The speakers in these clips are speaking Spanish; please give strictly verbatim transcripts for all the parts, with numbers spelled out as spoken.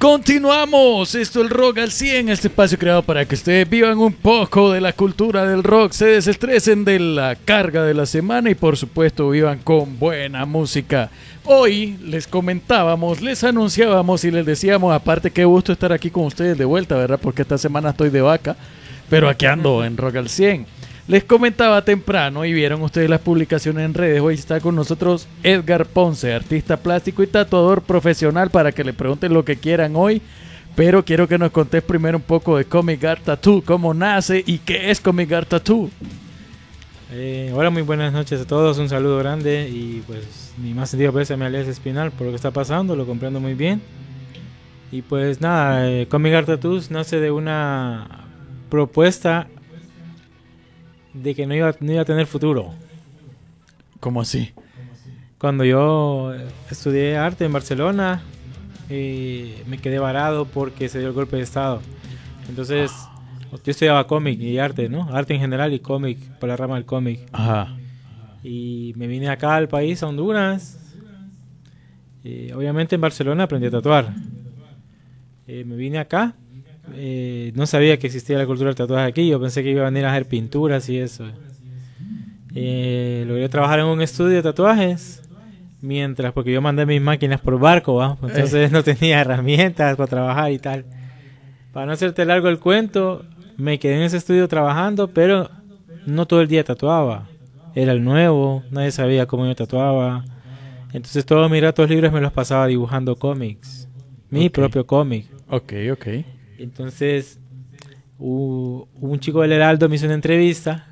Continuamos, esto es el Rock al cien, este espacio creado para que ustedes vivan un poco de la cultura del rock, se desestresen de la carga de la semana y por supuesto vivan con buena música. Hoy les comentábamos, les anunciábamos y les decíamos, aparte qué gusto estar aquí con ustedes de vuelta, ¿verdad? Porque esta semana estoy de vaca, pero aquí ando en Rock al cien. Les comentaba temprano y vieron ustedes las publicaciones en redes. Hoy está con nosotros Edgar Ponce, artista plástico y tatuador profesional, para que le pregunten lo que quieran hoy. Pero quiero que nos contés primero un poco de Comic Art Tattoo, cómo nace y qué es Comic Art Tattoo. Eh, hola, muy buenas noches a todos, un saludo grande y pues mi más sentido pésame a Alias Espinal por lo que está pasando, lo comprendo muy bien. Y pues nada, eh, Comic Art Tattoos nace de una propuesta de que no iba, no iba a tener futuro. ¿Cómo así? Cuando yo estudié arte en Barcelona, eh, me quedé varado porque se dio el golpe de estado. Entonces, yo estudiaba cómic y arte, ¿no? Arte en general y cómic, por la rama del cómic. Ajá. Y me vine acá al país, a Honduras. Eh, obviamente en Barcelona aprendí a tatuar. Eh, me vine acá. Eh, no sabía que existía la cultura del tatuaje aquí. Yo pensé que iba a venir a hacer pinturas y eso. Eh, logré trabajar en un estudio de tatuajes mientras, porque yo mandé mis máquinas por barco, ¿va? Entonces eh. no tenía herramientas para trabajar y tal. Para no hacerte largo el cuento, me quedé en ese estudio trabajando, pero no todo el día tatuaba. Era el nuevo, nadie sabía cómo yo tatuaba. Entonces todos mis ratos libres me los pasaba dibujando cómics, mi okay. propio cómic. Ok, ok. Entonces, uh, un chico del Heraldo me hizo una entrevista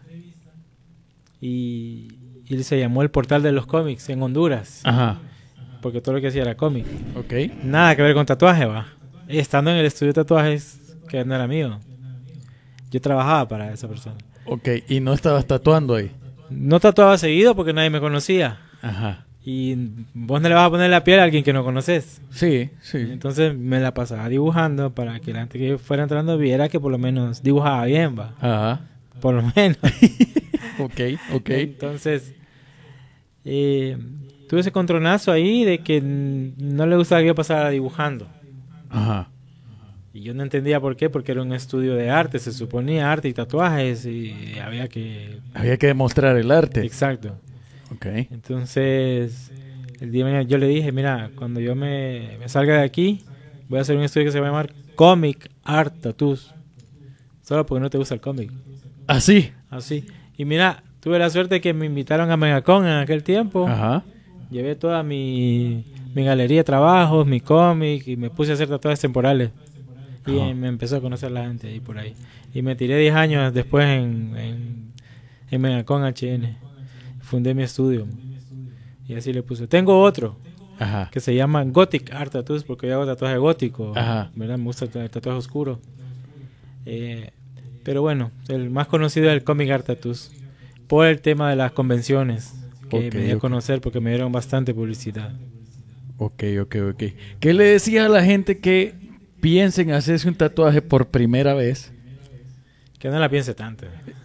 y, y él se llamó El Portal de los Cómics en Honduras. Ajá. Porque todo lo que hacía era cómic. Ok. Nada que ver con tatuaje, va. Estando en el estudio de tatuajes, que no era mío. Yo trabajaba para esa persona. Ok, ¿y no estabas tatuando ahí? No tatuaba seguido porque nadie me conocía. Ajá. Y vos no le vas a poner la piel a alguien que no conoces. Sí, sí. Entonces me la pasaba dibujando para que la gente que fuera entrando viera que por lo menos dibujaba bien, va. Ajá. Por lo menos. Ok, ok. Entonces, eh, tuve ese contronazo ahí de que no le gustaba que yo pasara dibujando. Ajá. Y yo no entendía por qué, porque era un estudio de arte, se suponía arte y tatuajes y había que... Había que demostrar el arte. Exacto. Okay. Entonces, el día de mañana yo le dije, mira, cuando yo me, me salga de aquí, voy a hacer un estudio que se va a llamar Comic Art Tattoos. Solo porque no te gusta el cómic. ¿Así? Así. Y mira, tuve la suerte que me invitaron a Megacon en aquel tiempo. Ajá. Llevé toda mi, mi galería de trabajos, mi cómic, y me puse a hacer tatuajes temporales. Y uh-huh. me empezó a conocer la gente ahí por ahí. Y me tiré diez años después en, en, en Megacon H N. Fundé mi estudio y así le puse. Tengo otro Ajá. que se llama Gothic Art Tattoos porque yo hago tatuaje gótico. Ajá. ¿Verdad? Me gusta el tatuaje oscuro. Eh, pero bueno, el más conocido es el Comic Art Tattoos por el tema de las convenciones que okay, me di a okay. conocer porque me dieron bastante publicidad. Ok, ok, ok. ¿Qué le decía a la gente que piensen hacerse un tatuaje por primera vez? Que no la piense tanto.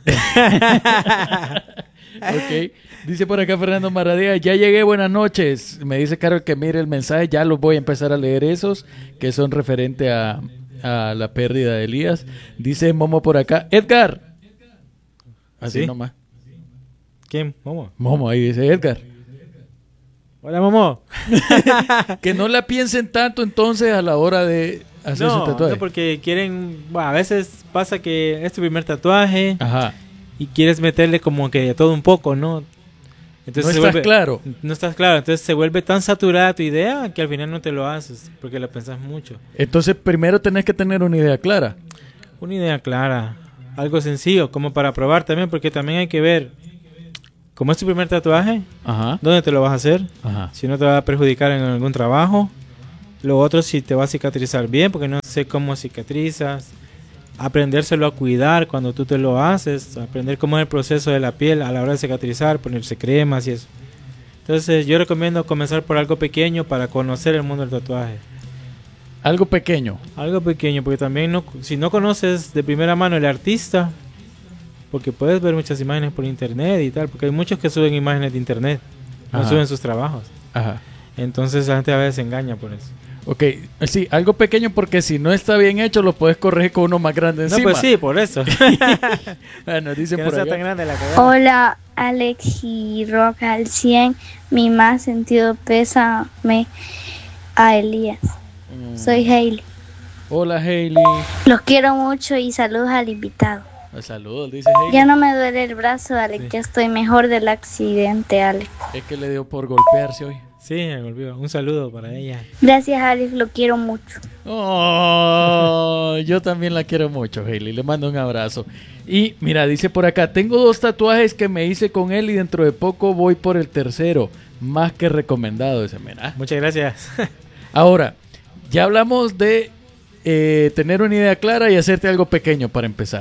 Ok, dice por acá Fernando Maradea, ya llegué, buenas noches. Me dice Carol que mire el mensaje, ya los voy a empezar a leer esos, que son referente a, a la pérdida de Elías. Dice Momo por acá, Edgar. Así ¿Sí? nomás. ¿Quién? Momo. Momo, ahí dice Edgar. Hola, Momo. Que no la piensen tanto entonces a la hora de hacer no, su tatuaje. No, porque quieren, bueno, a veces pasa que es tu primer tatuaje. Ajá. Y quieres meterle como que de todo un poco, ¿no? Entonces no se estás vuelve, claro. No estás claro. Entonces se vuelve tan saturada tu idea que al final no te lo haces porque la pensás mucho. Entonces primero tenés que tener una idea clara. Una idea clara. Algo sencillo, como para probar también, porque también hay que ver, como es tu primer tatuaje, ajá, dónde te lo vas a hacer, ajá, si no te va a perjudicar en algún trabajo. Lo otro, si te va a cicatrizar bien, porque no sé cómo cicatrizas. Aprendérselo a cuidar cuando tú te lo haces, aprender cómo es el proceso de la piel a la hora de cicatrizar, ponerse cremas y eso. Entonces yo recomiendo comenzar por algo pequeño para conocer el mundo del tatuaje. Algo pequeño. Algo pequeño, porque también no, si no conoces de primera mano el artista, porque puedes ver muchas imágenes por internet y tal, porque hay muchos que suben imágenes de internet, no ajá, suben sus trabajos. Ajá. Entonces la gente a veces se engaña por eso. Ok, sí, algo pequeño porque si no está bien hecho lo puedes corregir con uno más grande encima. No, pues sí, por eso. Bueno, dicen Que no por sea acá. tan grande la cabeza. Hola, Alex y Rock al cien. Mi más sentido pésame a Elías. Mm. Soy Hailey. Hola, Hailey. Los quiero mucho y saludos al invitado. Saludos, dice Hailey. Ya no me duele el brazo, Alex. Sí. Ya estoy mejor del accidente, Alex. Es que le dio por golpearse hoy. Sí, me olvidó. Un saludo para ella. Gracias, Alex. Lo quiero mucho. Oh, yo también la quiero mucho, Hailey. Le mando un abrazo. Y mira, dice por acá, tengo dos tatuajes que me hice con él y dentro de poco voy por el tercero. Más que recomendado ese, mira. Muchas gracias. Ahora, ya hablamos de eh, tener una idea clara y hacerte algo pequeño para empezar.